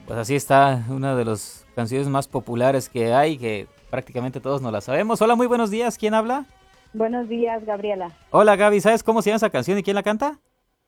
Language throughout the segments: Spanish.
Pues así está, una de las canciones más populares que hay, que prácticamente todos nos la sabemos. Hola, muy buenos días, ¿quién habla? Buenos días, Gabriela. Hola Gaby, ¿sabes cómo se llama esa canción y quién la canta?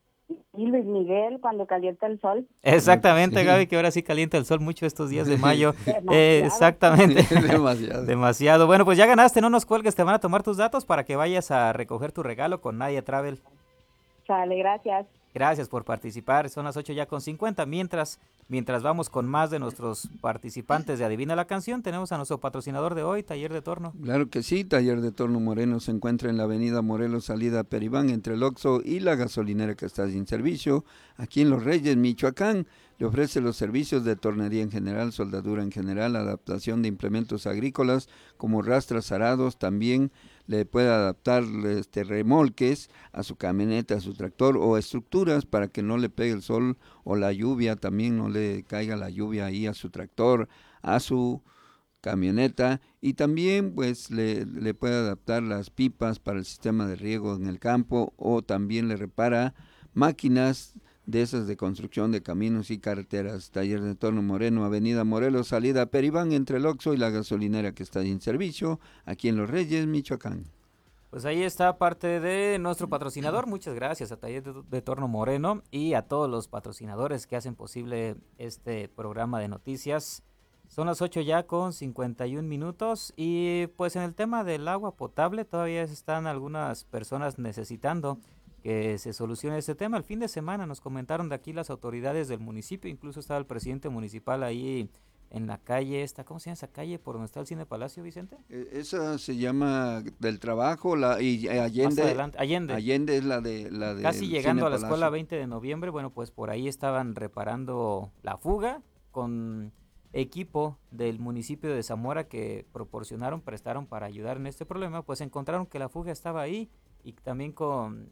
Y Luis Miguel, cuando calienta el sol, Claro que Exactamente, Gaby, sí. que ahora sí calienta el sol mucho estos días de mayo. demasiado. Exactamente, Demasiado. demasiado. Bueno, pues ya ganaste, no nos cuelgues, te van a tomar tus datos para que vayas a recoger tu regalo con Nadia Travel. Sale, gracias. Gracias por participar. Son las 8 ya con 50. Mientras vamos con más de nuestros participantes de Adivina la Canción, tenemos a nuestro patrocinador de hoy, Taller de Torno. Claro que sí, Taller de Torno Moreno se encuentra en la avenida Morelos, salida Peribán, entre el Oxxo y la gasolinera que está sin servicio. Aquí en Los Reyes, Michoacán, le ofrece los servicios de tornería en general, soldadura en general, adaptación de implementos agrícolas como rastras, arados, también le puede adaptar remolques a su camioneta, a su tractor o estructuras para que no le pegue el sol o la lluvia, también no le caiga la lluvia ahí a su tractor, a su camioneta, y también pues le puede adaptar las pipas para el sistema de riego en el campo, o también le repara máquinas de esas de construcción de caminos y carreteras. Taller de Torno Moreno, avenida Morelos, salida Peribán, entre el Oxxo y la gasolinera que está en servicio, aquí en Los Reyes, Michoacán. Pues ahí está parte de nuestro patrocinador. Muchas gracias a Taller de Torno Moreno y a todos los patrocinadores que hacen posible este programa de noticias. Son las 8 ya con 51 minutos y pues en el tema del agua potable todavía están algunas personas necesitando que se solucione este tema. El fin de semana nos comentaron de aquí las autoridades del municipio, incluso estaba el presidente municipal ahí en la calle esta, ¿cómo se llama esa calle por donde está el Cine Palacio, Vicente? Esa se llama del trabajo, y Más Allende. adelante, Allende. Allende es la Casi del Cine llegando a la escuela Palacio. 20 de noviembre, bueno, pues por ahí estaban reparando la fuga con equipo del municipio de Zamora que prestaron para ayudar en este problema, pues encontraron que la fuga estaba ahí y también con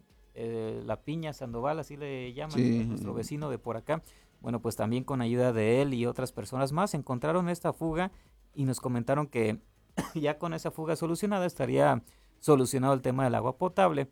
la Piña Sandoval, así le llaman, Sí, nuestro vecino de por acá, bueno, pues también con ayuda de él y otras personas más encontraron esta fuga y nos comentaron que ya con esa fuga solucionada estaría solucionado el tema del agua potable.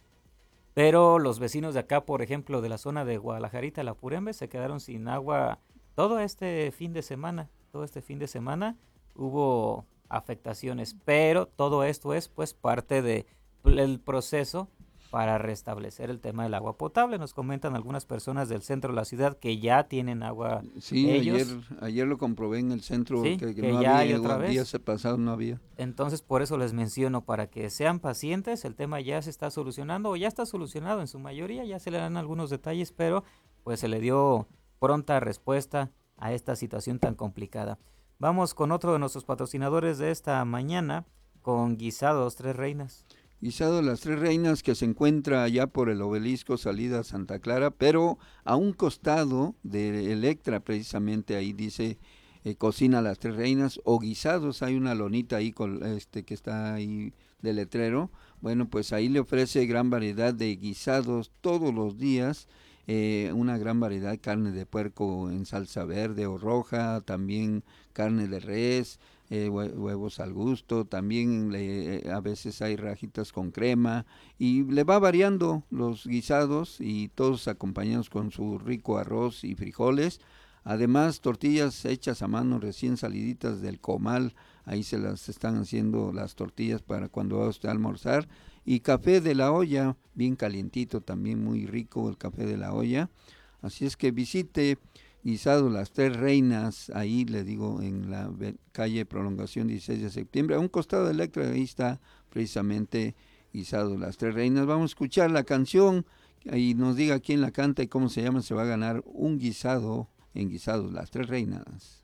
Pero los vecinos de acá, por ejemplo, de la zona de Guadalajarita, La Purembe, se quedaron sin agua todo este fin de semana. Todo este fin de semana hubo afectaciones, pero todo esto es pues parte del proceso para restablecer el tema del agua potable. Nos comentan algunas personas del centro de la ciudad que ya tienen agua sí, ellos, ayer lo comprobé en el centro, sí, que que no ya hay había, otra días vez. pasados no había. Entonces, por eso les menciono, para que sean pacientes, el tema ya se está solucionando o ya está solucionado en su mayoría, ya se le dan algunos detalles, pero pues se le dio pronta respuesta a esta situación tan complicada. Vamos con otro de nuestros patrocinadores de esta mañana, con Guisados Tres Reinas. Guisado Las Tres Reinas, que se encuentra allá por el obelisco salida a Santa Clara, pero a un costado de Electra, precisamente ahí dice Cocina Las Tres Reinas, o guisados, hay una lonita ahí que está ahí de letrero. Bueno, pues ahí le ofrece gran variedad de guisados todos los días, una gran variedad de carne de puerco en salsa verde o roja, también carne de res, huevos al gusto, también a veces hay rajitas con crema, y le va variando los guisados y todos acompañados con su rico arroz y frijoles. Además, tortillas hechas a mano recién saliditas del comal, ahí se las están haciendo las tortillas para cuando va usted a almorzar. Y café de la olla, bien calientito, también muy rico el café de la olla. Así es que visite Guisado Las Tres Reinas, ahí le digo, en la calle Prolongación 16 de septiembre, a un costado de Electra, ahí está precisamente Guisado Las Tres Reinas. Vamos a escuchar la canción y nos diga quién la canta y cómo se llama, se va a ganar un guisado en Guisados Las Tres Reinas.